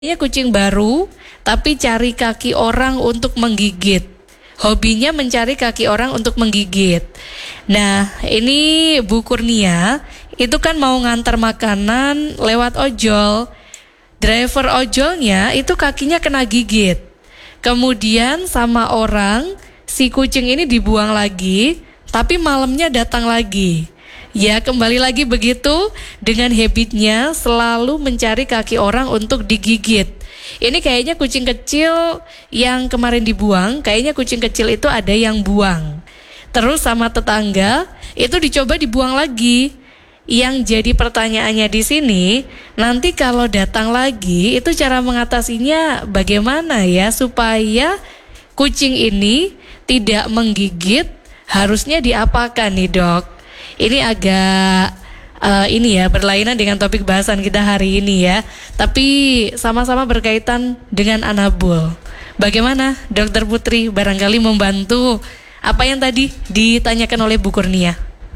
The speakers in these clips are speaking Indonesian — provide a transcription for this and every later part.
Ini kucing baru, tapi cari kaki orang untuk menggigit. Hobinya mencari kaki orang untuk menggigit. Nah, ini Bu Kurnia, itu kan mau ngantar makanan lewat ojol. Driver ojolnya itu kakinya kena gigit. Kemudian sama orang, si kucing ini dibuang lagi, tapi malamnya datang lagi. Ya, kembali lagi begitu dengan habitnya selalu mencari kaki orang untuk digigit. Ini kayaknya kucing kecil yang kemarin dibuang, kayaknya kucing kecil itu ada yang buang. Terus sama tetangga itu dicoba dibuang lagi. Yang jadi pertanyaannya di sini, nanti kalau datang lagi itu cara mengatasinya bagaimana ya supaya kucing ini tidak menggigit, harusnya diapakan nih, Dok? Ini agak ini ya berlainan dengan topik bahasan kita hari ini ya. Tapi sama-sama berkaitan dengan anabul. Bagaimana Dokter Putri barangkali membantu apa yang tadi ditanyakan oleh Bu Kurnia?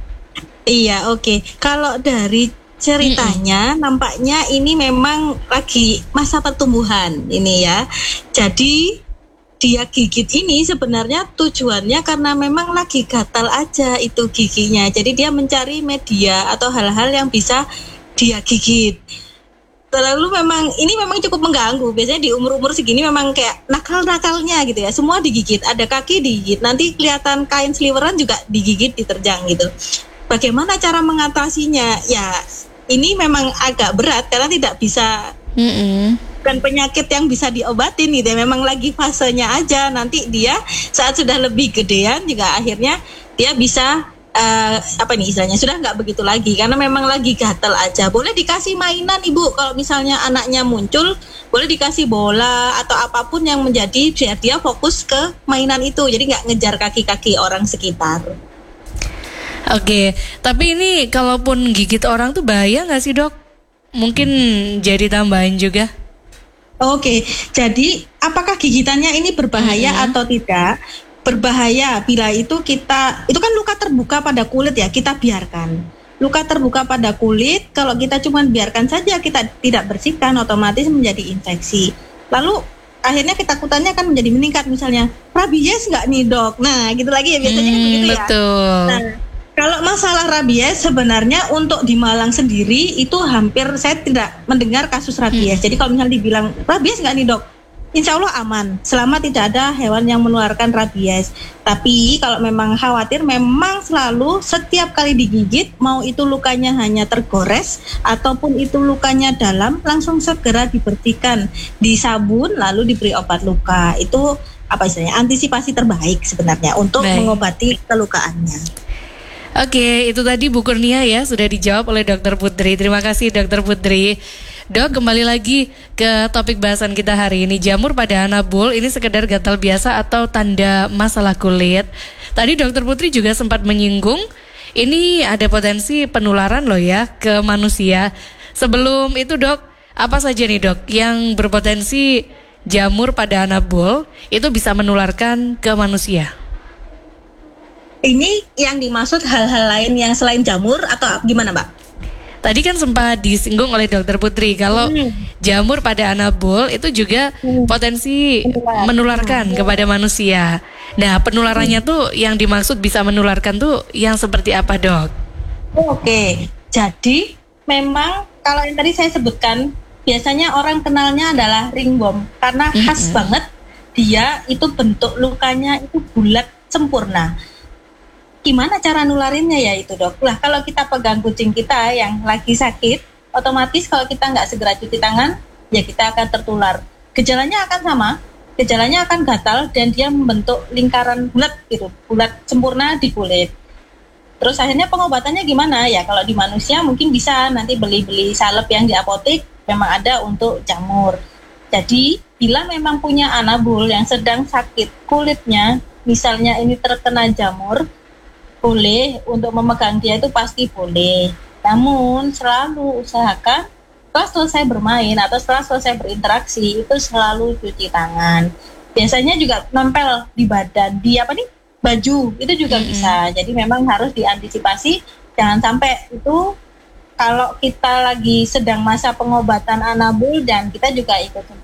Iya, oke. Kalau dari ceritanya nampaknya ini memang lagi masa pertumbuhan ini ya. Jadi dia gigit ini sebenarnya tujuannya karena memang lagi gatal aja itu giginya. Jadi dia mencari media atau hal-hal yang bisa dia gigit. Terlalu ini memang cukup mengganggu. Biasanya di umur-umur segini memang kayak nakal-nakalnya gitu ya. Semua digigit, ada kaki digigit. Nanti kelihatan kain sliweran juga digigit, diterjang gitu. Bagaimana cara mengatasinya? Ya, ini memang agak berat karena tidak bisa bukan penyakit yang bisa diobatin gitu ya. Memang lagi fasenya aja. Nanti dia saat sudah lebih gedean juga akhirnya dia bisa istilahnya sudah nggak begitu lagi karena memang lagi gatel aja. Boleh dikasih mainan Ibu kalau misalnya anaknya muncul, boleh dikasih bola atau apapun yang menjadi biar dia fokus ke mainan itu. Jadi nggak ngejar kaki-kaki orang sekitar. Oke, tapi ini kalaupun gigit orang tuh bahaya nggak sih, Dok? Mungkin jadi tambahan juga. Oke, jadi apakah gigitannya ini berbahaya atau tidak? Berbahaya bila itu kan luka terbuka pada kulit ya, kita biarkan. Luka terbuka pada kulit, kalau kita cuma biarkan saja, kita tidak bersihkan, otomatis menjadi infeksi. Lalu akhirnya ketakutannya kan menjadi meningkat, misalnya rabies nggak nih, Dok? Nah, gitu lagi ya, biasanya kan begitu ya. Betul. Nah, kalau masalah rabies sebenarnya untuk di Malang sendiri itu hampir saya tidak mendengar kasus rabies. Jadi kalau misalnya dibilang rabies nggak nih, Dok? Insya Allah aman selama tidak ada hewan yang menularkan rabies. Tapi kalau memang khawatir, memang selalu setiap kali digigit, mau itu lukanya hanya tergores ataupun itu lukanya dalam, langsung segera dibersihkan, disabun lalu diberi obat luka. Itu antisipasi terbaik sebenarnya untuk mengobati kelukaannya. Oke, itu tadi Bu Kurnia ya sudah dijawab oleh Dokter Putri. Terima kasih Dokter Putri. Dok, kembali lagi ke topik bahasan kita hari ini. Jamur pada anabul ini sekedar gatal biasa atau tanda masalah kulit. Tadi Dokter Putri juga sempat menyinggung ini ada potensi penularan loh ya ke manusia. Sebelum itu, Dok, apa saja nih, Dok, yang berpotensi jamur pada anabul itu bisa menularkan ke manusia? Ini yang dimaksud hal-hal lain yang selain jamur atau gimana, Mbak? Tadi kan sempat disinggung oleh Dokter Putri kalau jamur pada anabul itu juga potensi menularkan kepada manusia. Nah, penularannya tuh yang dimaksud bisa menularkan tuh yang seperti apa, Dok? Oke, jadi memang kalau yang tadi saya sebutkan biasanya orang kenalnya adalah ringworm karena khas banget dia itu bentuk lukanya itu bulat sempurna. Gimana cara nularinnya ya itu, Dok? Lah kalau kita pegang kucing kita yang lagi sakit, otomatis kalau kita nggak segera cuci tangan, ya kita akan tertular. Gejalanya akan sama, gejalanya akan gatal dan dia membentuk lingkaran bulat gitu, bulat sempurna di kulit. Terus akhirnya pengobatannya gimana? Ya kalau di manusia mungkin bisa nanti beli salep yang di apotek, memang ada untuk jamur. Jadi bila memang punya anabul yang sedang sakit kulitnya, misalnya ini terkena jamur, boleh untuk memegang dia itu pasti boleh. Namun selalu usahakan setelah selesai bermain atau setelah selesai berinteraksi itu selalu cuci tangan. Biasanya juga nempel di badan, di baju itu juga bisa. Jadi memang harus diantisipasi, jangan sampai itu kalau kita lagi sedang masa pengobatan anabul dan kita juga ikut